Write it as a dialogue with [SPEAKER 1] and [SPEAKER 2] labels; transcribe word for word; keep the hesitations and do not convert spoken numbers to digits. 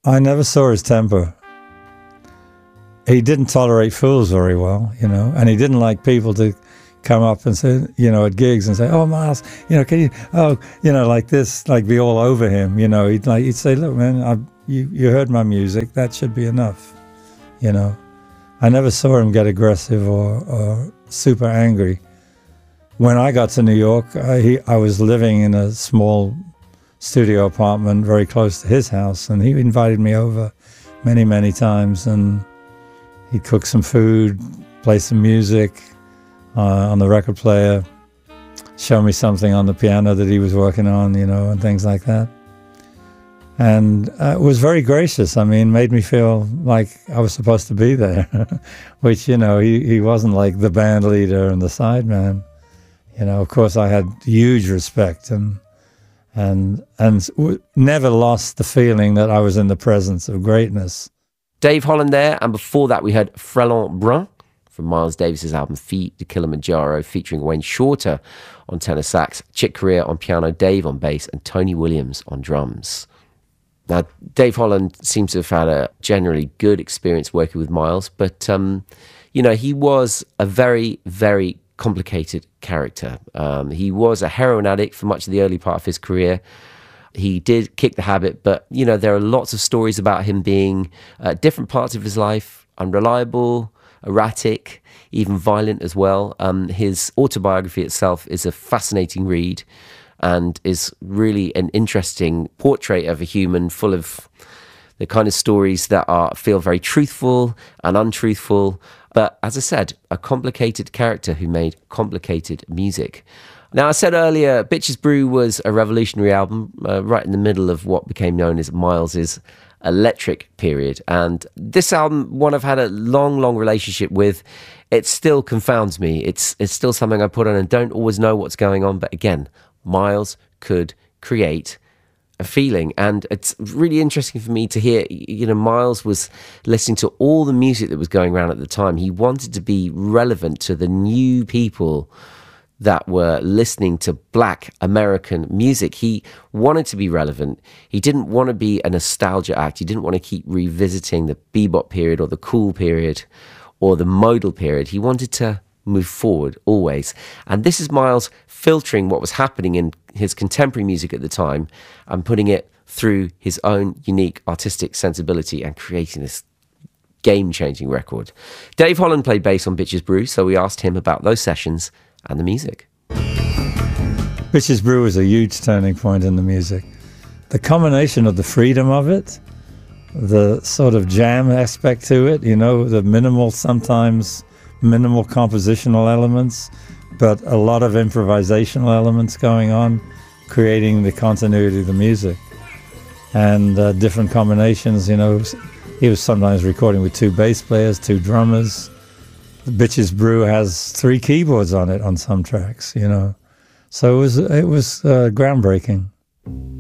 [SPEAKER 1] I never saw his temper. He didn't tolerate fools very well, you know, and he didn't like people to come up and say, you know, at gigs and say, "Oh, Miles, you know, can you, oh, you know, like this, like be all over him." You know, he'd like, he'd say, "Look, man, I, you, you heard my music. That should be enough." You know, I never saw him get aggressive or, or super angry. When I got to New York, I, he, I was living in a small studio apartment very close to his house, and he invited me over many, many times, and he'd cook some food, play some music uh, on the record player, show me something on the piano that he was working on, you know, and things like that. And uh, was very gracious. I mean, made me feel like I was supposed to be there, which, you know, he, he wasn't like the band leader and the sideman. You know, of course, I had huge respect and and and w- never lost the feeling that I was in the presence of greatness.
[SPEAKER 2] Dave Holland there, and before that we heard Frelon Brun from Miles Davis's album Feet to Kilimanjaro, featuring Wayne Shorter on tenor sax, Chick Corea on piano, Dave on bass, and Tony Williams on drums. Now, Dave Holland seems to have had a generally good experience working with Miles, but, um, you know, he was a very, very complicated character. Um, he was a heroin addict for much of the early part of his career. He did kick the habit, but, you know, there are lots of stories about him being uh, different parts of his life, unreliable, erratic, even violent as well. Um, his autobiography itself is a fascinating read and is really an interesting portrait of a human full of the kind of stories that are feel very truthful and untruthful. But as I said, a complicated character who made complicated music. Now, I said earlier, Bitches Brew was a revolutionary album uh, right in the middle of what became known as Miles's electric period. And this album, one I've had a long, long relationship with, it still confounds me. It's it's still something I put on and don't always know what's going on. But again, Miles could create a feeling, and it's really interesting for me to hear, you know, Miles was listening to all the music that was going around at the time. He wanted to be relevant to the new people that were listening to Black American music. He wanted to be relevant. He didn't want to be a nostalgia act. He didn't want to keep revisiting the bebop period or the cool period or the modal period. He wanted to move forward always. And this is Miles filtering what was happening in his contemporary music at the time and putting it through his own unique artistic sensibility and creating this game-changing record. Dave Holland played bass on Bitches Brew, so we asked him about those sessions and the music.
[SPEAKER 1] Bitches Brew was a huge turning point in the music. The combination of the freedom of it, the sort of jam aspect to it, you know, the minimal, sometimes minimal compositional elements, but a lot of improvisational elements going on, creating the continuity of the music. And uh, different combinations, you know, he was sometimes recording with two bass players, two drummers. Bitches Brew has three keyboards on it on some tracks, you know. So it was, it was uh, groundbreaking.